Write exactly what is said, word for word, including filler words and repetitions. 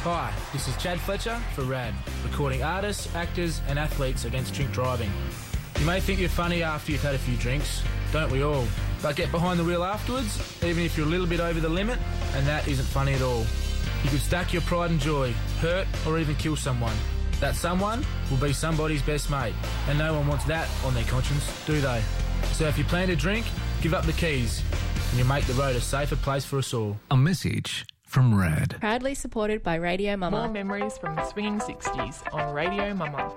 Hi, this is Chad Fletcher for RAD, recording artists, actors and athletes against drink driving. You may think you're funny after you've had a few drinks, don't we all? But get behind the wheel afterwards, even if you're a little bit over the limit, and that isn't funny at all. You could stack your pride and joy, hurt or even kill someone. That someone will be somebody's best mate, and no one wants that on their conscience, do they? So if you plan to drink, give up the keys, and you'll make the road a safer place for us all. A message from RAD. Proudly supported by Radio Mama. More memories from the swinging sixties on Radio Mama.